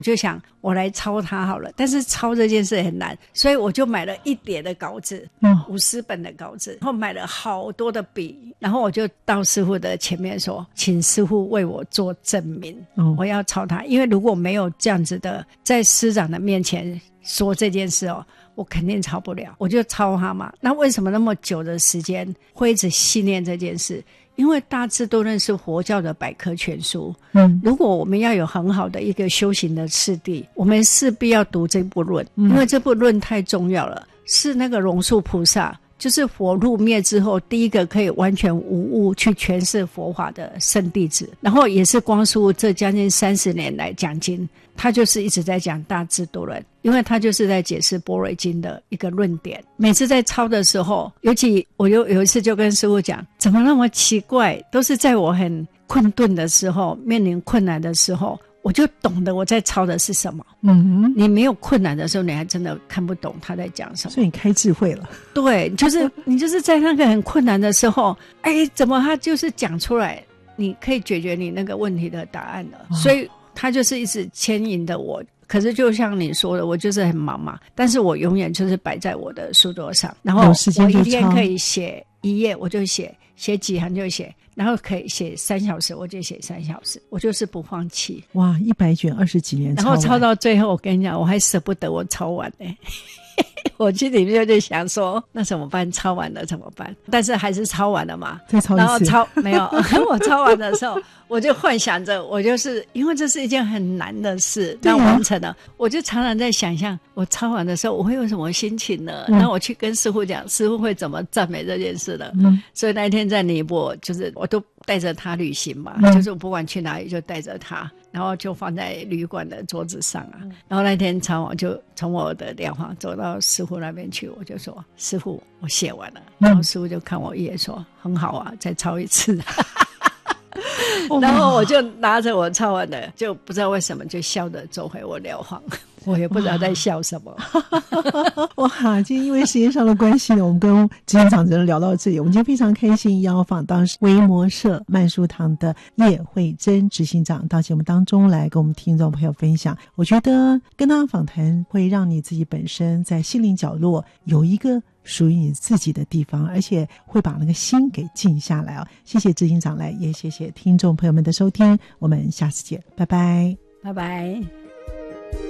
就想我来抄它好了，但是抄这件事很难，所以我就买了一叠的稿纸，50本的稿纸，然后买了好多的笔，然后我就到师父的前面说，请师父为我做证明，我要抄它，因为如果没有这样子的在师长的面前说这件事我肯定抄不了，我就抄它嘛。那为什么那么久的时间会一直信念这件事？因为大智度论是佛教的百科全书，如果我们要有很好的一个修行的次第，我们势必要读这部论，因为这部论太重要了，是那个龙树菩萨，就是佛入灭之后第一个可以完全无误去诠释佛法的圣弟子，然后也是光叔这将近30年来讲经，他就是一直在讲大智度论，因为他就是在解释般若经的一个论点。每次在抄的时候，尤其我有一次就跟师父讲，怎么那么奇怪，都是在我很困顿的时候，面临困难的时候，我就懂得我在抄的是什么。你没有困难的时候，你还真的看不懂他在讲什么。 所以你开智慧了。 对，就是你就是在那个很困难的时候，怎么他就是讲出来，你可以解决你那个问题的答案了。所以他就是一直牵引的我。可是就像你说的，我就是很忙嘛，但是我永远就是摆在我的书桌上，然后我一天可以写1页，我就写几行就写，然后可以写3小时，我就写3小时，我就是不放弃。 哇，100卷20几年， 然后抄到最后，我跟你讲，我还舍不得我抄完我心里面就想说，那怎么办？抄完了怎么办？但是还是抄完了嘛。 再抄一次。 然后没有，我抄完的时候，我就幻想着，我就是因为这是一件很难的事，但完成了，我就常常在想象，我抄完的时候我会有什么心情呢？然后我去跟师父讲，师父会怎么赞美这件事呢？所以那一天在尼泊尔，就是我都带着他旅行嘛，就是我不管去哪里就带着他，然后就放在旅馆的桌子上啊。然后那天抄完就从我的疗房走到师父那边去，我就说，师父我写完了。然后师父就看我一眼说，很好啊，再抄一次。然后我就拿着我抄完的，就不知道为什么就笑着走回我疗房，我也不知道在笑什么。 哇，今天因为时间上的关系呢，我们跟执行长只能聊到这里。我们今天非常开心邀访到维摩舍曼殊堂的叶慧珍执行长到节目当中来跟我们听众朋友分享。我觉得跟他访谈会让你自己本身在心灵角落有一个属于你自己的地方，而且会把那个心给静下来谢谢执行长来，也谢谢听众朋友们的收听，我们下次见，拜拜， 拜拜。